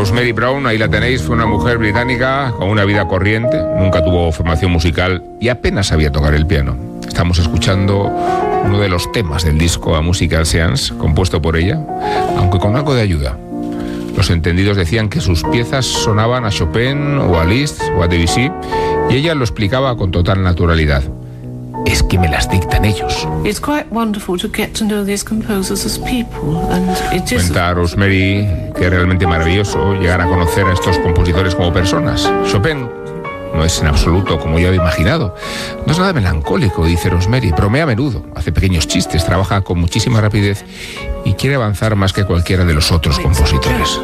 Rosemary Brown, ahí la tenéis, fue una mujer británica con una vida corriente, nunca tuvo formación musical y apenas sabía tocar el piano. Estamos escuchando uno de los temas del disco A Musical Seance, compuesto por ella, aunque con algo de ayuda. Los entendidos decían que sus piezas sonaban a Chopin o a Liszt o a Debussy y ella lo explicaba con total naturalidad. Es que me las dictan ellos. Cuenta Rosemary que es realmente maravilloso llegar a conocer a estos compositores como personas. Chopin no es en absoluto como yo había imaginado. No es nada melancólico, dice Rosemary. Bromea a menudo, hace pequeños chistes, trabaja con muchísima rapidez y quiere avanzar más que cualquiera de los otros compositores.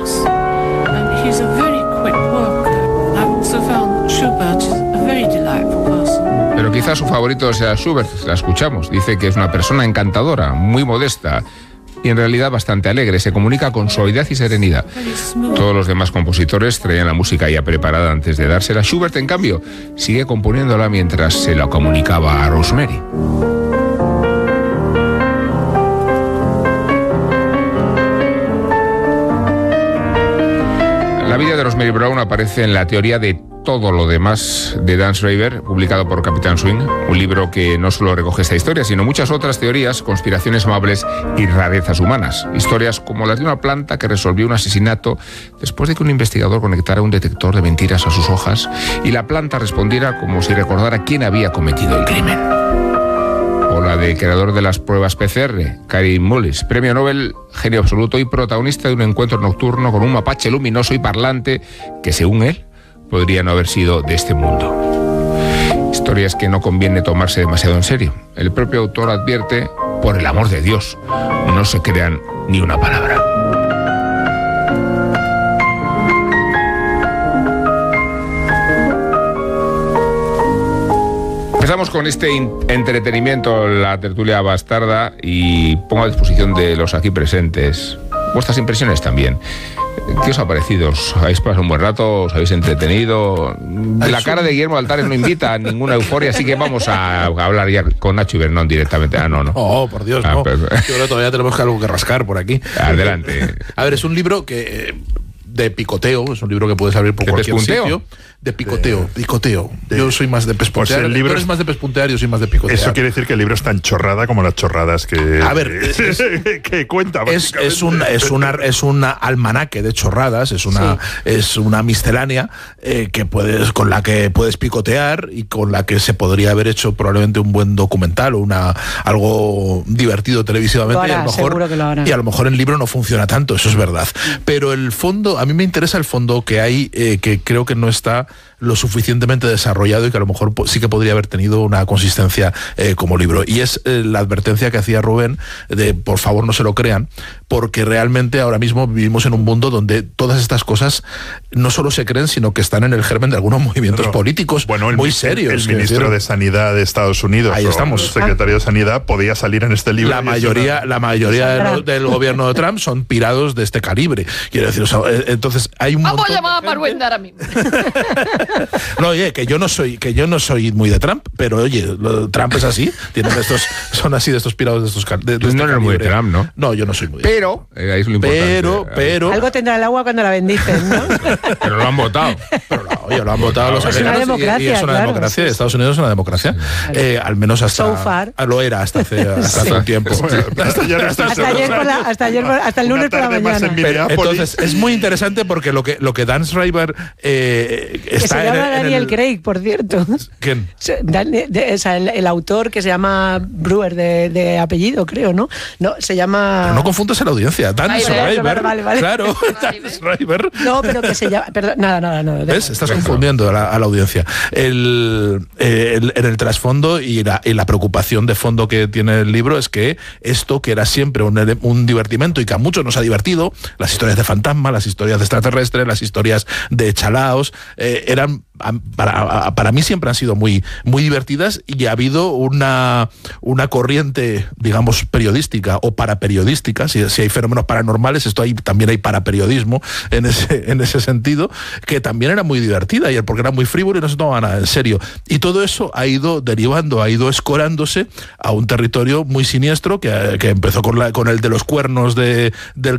Pero quizás su favorito sea Schubert, la escuchamos. Dice que es una persona encantadora, muy modesta y en realidad bastante alegre. Se comunica con suavidad y serenidad. Todos los demás compositores traían la música ya preparada antes de dársela. Schubert, en cambio, sigue componiéndola mientras se la comunicaba a Rosemary. La vida de Rosemary Brown aparece en la teoría de todo lo demás de Dan Schreiber, publicado por Capitán Swing, un libro que no solo recoge esta historia, sino muchas otras teorías, conspiraciones amables y rarezas humanas. Historias como las de una planta que resolvió un asesinato después de que un investigador conectara un detector de mentiras a sus hojas y la planta respondiera como si recordara quién había cometido el crimen. O la del creador de las pruebas PCR, Kary Mullis, premio Nobel, genio absoluto y protagonista de un encuentro nocturno con un mapache luminoso y parlante que, según él, podría no haber sido de este mundo. Historias que no conviene tomarse demasiado en serio. El propio autor advierte, por el amor de Dios, no se crean ni una palabra. Empezamos con este entretenimiento, la tertulia bastarda, y pongo a disposición de los aquí presentes vuestras impresiones también. ¿Qué os ha parecido? ¿Os habéis pasado un buen rato? ¿Os habéis entretenido? La cara de Guillermo Altares no invita a ninguna euforia, así que vamos a hablar ya con Nacho Ibernón directamente. No. Oh, por Dios, no. Pero... Yo creo que todavía tenemos algo que rascar por aquí. Adelante. A ver, es un libro que... de picoteo, es un libro que puedes abrir por cualquier sitio. De picoteo. Yo soy más de pespuntear. Pues Tú eres más de pespuntear, yo soy más de picotear. Eso quiere decir que el libro es tan chorrada como las chorradas que... A ver, que cuenta. Es un almanaque de chorradas, es una miscelánea con la que puedes picotear y con la que se podría haber hecho probablemente un buen documental o algo divertido televisivamente. Y a lo mejor el libro no funciona tanto, eso es verdad. Pero el fondo, a mí me interesa el fondo que hay, que creo que no está lo suficientemente desarrollado y que a lo mejor sí que podría haber tenido una consistencia como libro. Y es la advertencia que hacía Rubén de por favor no se lo crean, porque realmente ahora mismo vivimos en un mundo donde todas estas cosas no solo se creen, sino que están en el germen de algunos movimientos políticos muy serios. El ministro de Sanidad de Estados Unidos, ahí estamos. El secretario de Sanidad podía salir en este libro. La mayoría del gobierno de Trump son pirados de este calibre. Quiero decir, entonces hay un Vamos a llamar a Maruenda ahora mismo. No, oye, que yo no soy muy de Trump, pero oye, Trump es así, son así de estos pirados de estos Tú no eres muy de Trump, ¿no? No, yo no soy muy. Pero ahí es lo importante. Pero algo tendrá el agua cuando la bendicen, ¿no? Pero lo han votado. Lo han votado los americanos y es una democracia. Sí. Estados Unidos es una democracia. Al menos hasta lo era hasta hace un tiempo. Hasta el lunes por la mañana. Entonces es muy interesante porque lo que Dan Schreiber está se llama Daniel Craig, por cierto. ¿Quién? El autor, que se llama Brewer de apellido, creo, ¿no? No, se llama... Pero no confundas a la audiencia. Dan Schreiber. Vale. Claro, Dan Schreiber. No, pero que se llama... Perdón, nada. ¿Ves? Estás confundiendo a la audiencia. En el trasfondo y la preocupación de fondo que tiene el libro es que esto, que era siempre un divertimento y que a muchos nos ha divertido, las historias de fantasmas, las historias de extraterrestres, las historias de chalaos, eran para mí siempre han sido muy, muy divertidas, y ha habido una corriente, digamos, periodística o paraperiodística. Si hay fenómenos paranormales, también hay paraperiodismo en ese sentido, que también era muy divertida, porque era muy frívolo y no se tomaba nada en serio. Y todo eso ha ido derivando, ha ido escorándose a un territorio muy siniestro que empezó con el de los cuernos del